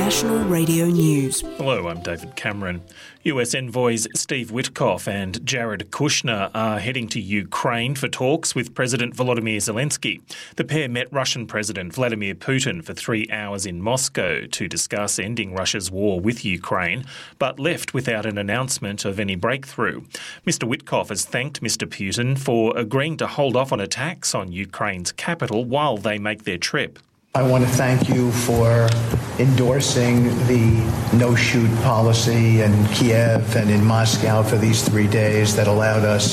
National Radio News. Hello, I'm David Cameron. US envoys Steve Witkoff and Jared Kushner are heading to Ukraine for talks with President Volodymyr Zelensky. The pair met Russian President Vladimir Putin for 3 hours in Moscow to discuss ending Russia's war with Ukraine, but left without an announcement of any breakthrough. Mr. Witkoff has thanked Mr. Putin for agreeing to hold off on attacks on Ukraine's capital while they make their trip. I want to thank you for endorsing the no-shoot policy in Kiev and in Moscow for these 3 days that allowed us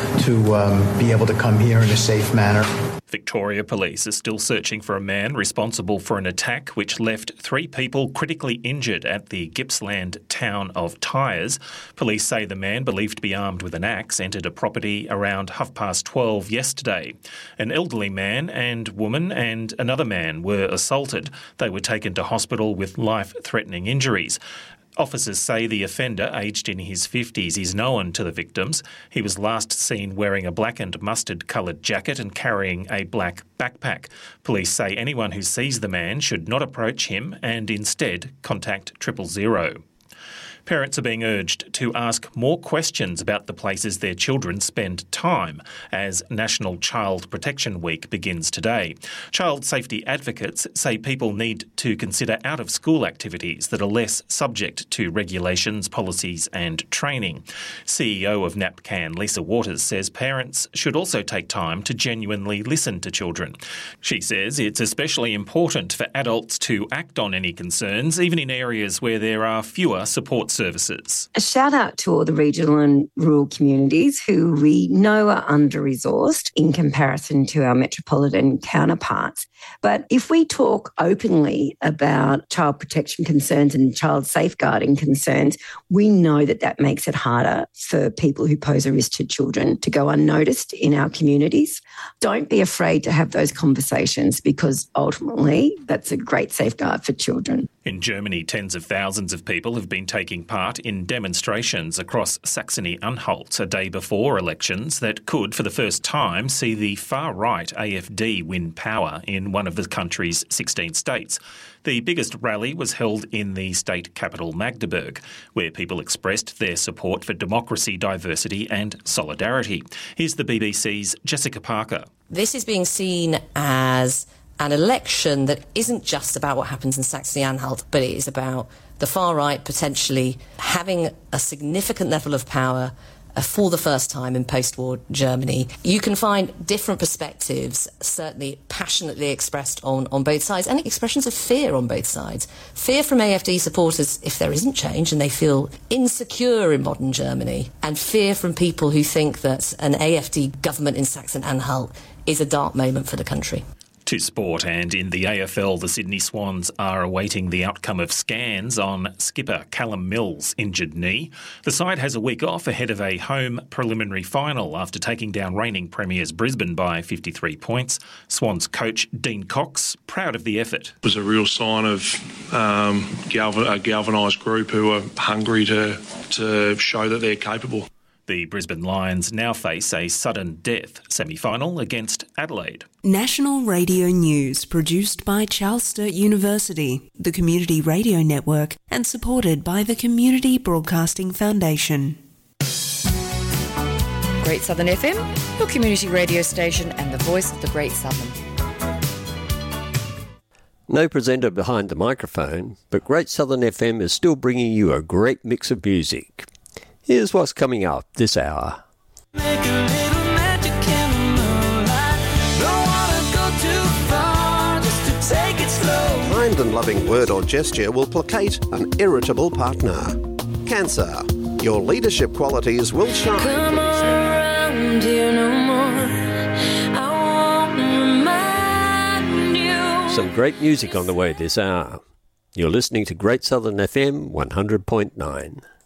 to be able to come here in a safe manner. Victoria Police are still searching for a man responsible for an attack which left 3 people critically injured at the Gippsland town of Tyres. Police say the man, believed to be armed with an axe, entered a property around 12:30 yesterday. An elderly man and woman and another man were assaulted. They were taken to hospital with life-threatening injuries. Officers say the offender, aged in his 50s, is known to the victims. He was last seen wearing a black and mustard-coloured jacket and carrying a black backpack. Police say anyone who sees the man should not approach him and instead contact 000. Parents are being urged to ask more questions about the places their children spend time as National Child Protection Week begins today. Child safety advocates say people need to consider out-of-school activities that are less subject to regulations, policies and training. CEO of NAPCAN, Lisa Waters, says parents should also take time to genuinely listen to children. She says it's especially important for adults to act on any concerns, even in areas where there are fewer support services. A shout out to all the regional and rural communities who we know are under-resourced in comparison to our metropolitan counterparts. But if we talk openly about child protection concerns and child safeguarding concerns, we know that that makes it harder for people who pose a risk to children to go unnoticed in our communities. Don't be afraid to have those conversations because ultimately that's a great safeguard for children. In Germany, tens of thousands of people have been taking part in demonstrations across Saxony-Anhalt a day before elections that could, for the first time, see the far-right AfD win power in one of the country's 16 states. The biggest rally was held in the state capital Magdeburg, where people expressed their support for democracy, diversity and solidarity. Here's the BBC's Jessica Parker. This is being seen as an election that isn't just about what happens in Saxony-Anhalt, but it is about the far right potentially having a significant level of power for the first time in post-war Germany. You can find different perspectives, certainly passionately expressed on both sides, and expressions of fear on both sides. Fear from AfD supporters if there isn't change and they feel insecure in modern Germany, and fear from people who think that an AfD government in Saxony-Anhalt is a dark moment for the country. To sport, and in the AFL, the Sydney Swans are awaiting the outcome of scans on skipper Callum Mills' injured knee. The side has a week off ahead of a home preliminary final after taking down reigning premiers Brisbane by 53 points. Swans coach Dean Cox, proud of the effort. It was a real sign of a galvanised group who are hungry to show that they're capable. The Brisbane Lions now face a sudden death semi-final against Adelaide. National Radio News, produced by Charles Sturt University, the Community Radio Network, and supported by the Community Broadcasting Foundation. Great Southern FM, your community radio station and the voice of the Great Southern. No presenter behind the microphone, but Great Southern FM is still bringing you a great mix of music. Here's what's coming up this hour. Make a little magic in the moonlight. Don't wanna go too far, just to take it slow. Kind and loving word or gesture will placate an irritable partner. Cancer, your leadership qualities will shine. Come around here no more. I won't remind you. Some great music on the way this hour. You're listening to Great Southern FM 100.9.